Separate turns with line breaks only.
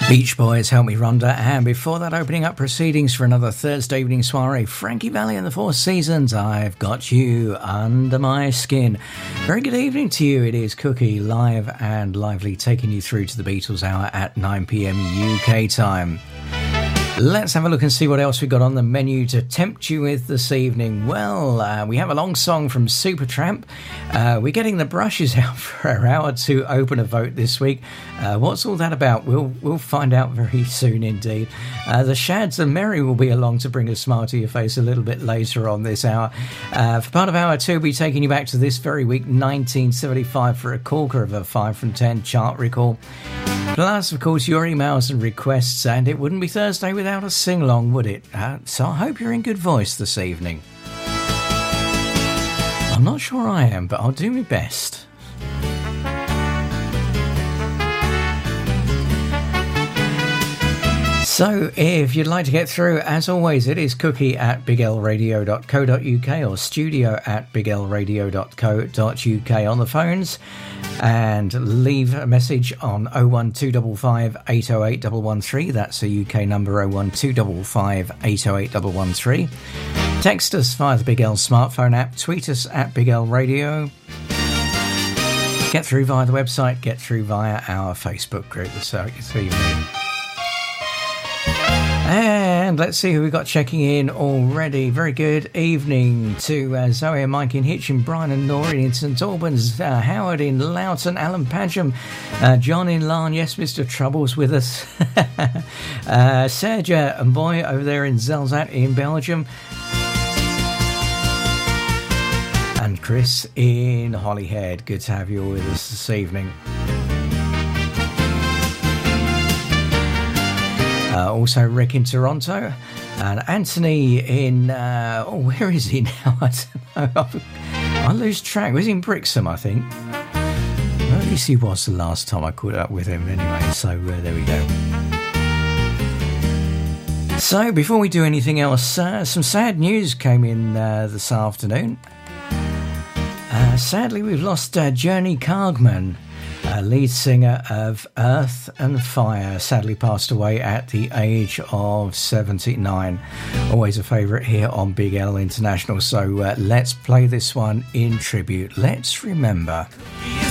Beach Boys, Help Me Rhonda, and before that, opening up proceedings for another Thursday evening soiree, Frankie Valli and the Four Seasons, I've Got You Under My Skin. Very good evening to you. It is Cookie, live and lively, taking you through to the Beatles hour at 9 p.m. UK time. Let's have a look and see what else we've got on the menu to tempt you with this evening. Well, we have a long song from Supertramp. We're getting the brushes out for our hour to open a vote this week. What's all that about? We'll find out very soon indeed. The Shads and Mary will be along to bring a smile to your face a little bit later on this hour. For part of hour 2, we'll be taking you back to this very week, 1975, for a corker of a 5 from 10 chart recall. Plus, of course, your emails and requests, and it wouldn't be Thursday without a sing-along, would it? So I hope you're in good voice this evening. I'm not sure I am, but I'll do my best. So, if you'd like to get through, as always, it is cookie@biglradio.co.uk or studio@biglradio.co.uk on the phones, and leave a message on 01255 808 113. That's a UK number, 01255 808 113. Text us via the Big L smartphone app, tweet us at Big L Radio. Get through via the website, get through via our Facebook group this evening. And let's see who we've got checking in already. Very good evening to Zoe and Mike in Hitchin, Brian and Noreen in St Albans, Howard in Loughton, Alan Padgham, John in Larne, yes, Mr. Trouble's with us, Serge and Boy over there in Zelzat in Belgium, and Chris in Holyhead. Good to have you all with us this evening. Also Rick in Toronto, and Anthony in where is he now? I don't know. I lose track. Was he in Brixham, I think? Well, at least he was the last time I caught up with him anyway, so there we go. So before we do anything else, some sad news came in this afternoon. Sadly, we've lost Journey Cargman, lead singer of Earth and Fire, sadly passed away at the age of 79. Always a favourite here on Big L International, so let's play this one in tribute. Let's remember.